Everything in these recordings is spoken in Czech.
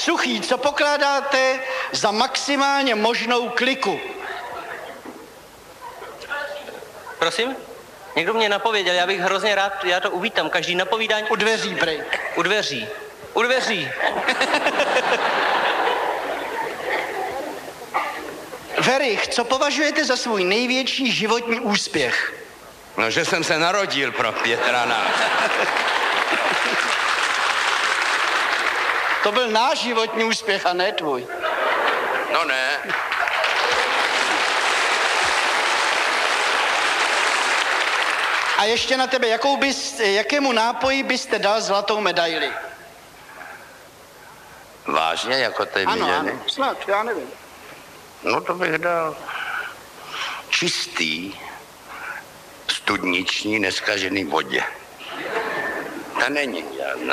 Suchý, co pokládáte za maximálně možnou kliku? Prosím? Někdo mě napověděl, já bych hrozně rád, já to uvítám, každý napovídání. U dveří, prej. U dveří. U dveří. Verich, co považujete za svůj největší životní úspěch? No, že jsem se narodil pro Pětrana. To byl náš životní úspěch a ne tvůj. No ne. A ještě na tebe, jakému nápoji byste dal zlatou medaili? Vážně, jako ty Ano, snad, já nevím. No to bych dal čistý, studniční, neskažený vodě. Ta není žádná.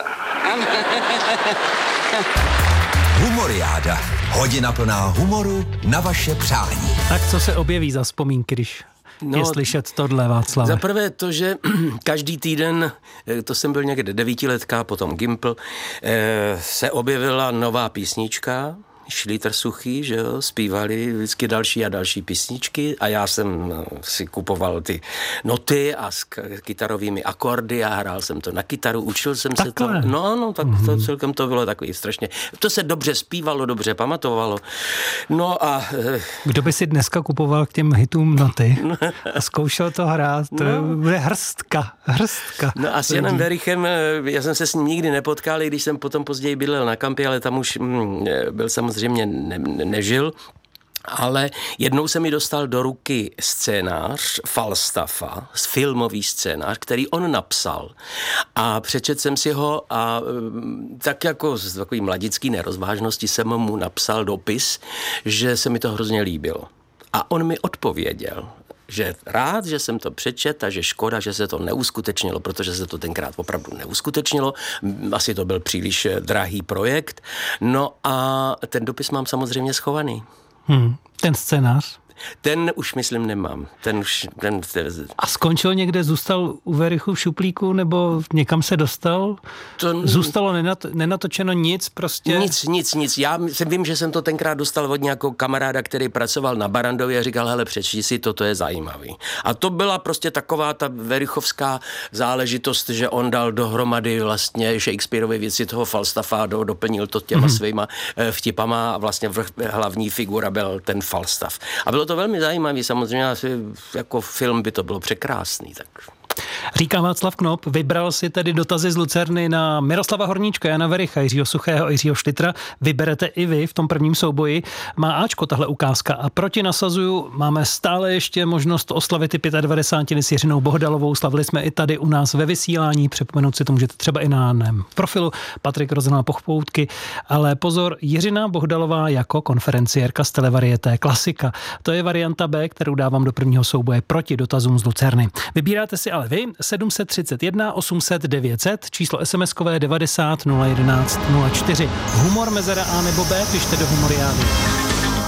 Humoriáda. Hodina plná humoru na vaše přání. Tak co se objeví za vzpomínky, když je slyšet tohle, Václav? Za prvé to, že každý týden, to jsem byl někde 9letka, potom Gimpl, se objevila nová písnička, Šlítr suchý, že jo, zpívali vždycky další a další písničky a já jsem si kupoval ty noty a s kytarovými akordy a hrál jsem to na kytaru, učil jsem se to. No, tak to celkem to bylo takový strašně. To se dobře zpívalo, dobře pamatovalo. No a... Kdo by si dneska kupoval k těm hitům noty a zkoušel to hrát? To bude hrstka. No a s Janem Verichem, já jsem se s ním nikdy nepotkal, i když jsem potom později bydlel na kampě, ale tam už byl samozřejmě nežil, ale jednou se mi dostal do ruky scénář Falstaffa, filmový scénář, který on napsal. A přečetl jsem si ho a tak jako z takový mladický nerozvážnosti jsem mu napsal dopis, že se mi to hrozně líbilo. A on mi odpověděl, že rád, že jsem to přečet a že škoda, že se to neuskutečnilo, protože se to tenkrát opravdu neuskutečnilo. Asi to byl příliš drahý projekt. No a ten dopis mám samozřejmě schovaný. Ten scénář? Ten už, myslím, nemám. A skončil někde, zůstal u Verichu v šuplíku, nebo někam se dostal? Zůstalo nenatočeno nic prostě? Nic. Já vím, že jsem to tenkrát dostal od nějakého kamaráda, který pracoval na Barandově a říkal, hele, přečti si to je zajímavý. A to byla prostě taková ta verichovská záležitost, že on dal dohromady vlastně Shakespeareovy věci toho Falstaffa, doplnil to těma svýma vtipama a vlastně hlavní figura byl ten Falstaff. A bylo to velmi zajímavý, samozřejmě asi jako film by to bylo překrásný, tak... Říká Václav Knop, vybral si tedy dotazy z Lucerny na Miroslava Horníčka, Jana Vericha, Jiřího Suchého a Jiřího Šlitra. Vyberete i vy v tom prvním souboji. Má Ačko tahle ukázka a proti nasazuju máme stále ještě možnost oslavit i 95. s Jiřinou Bohdalovou. Slavili jsme i tady u nás ve vysílání. Připomenout si to můžete třeba i na mém profilu Patrik Rozená Pochpoutky. Ale pozor, Jiřina Bohdalová jako konferenciérka z televarieté Klasika. To je varianta B, kterou dávám do prvního souboje proti dotazům z Lucerny. Vybíráte si ale vy 731 800 900, číslo SMS-kové 90 011 04. Humor mezera A nebo B, pište do Humoriády.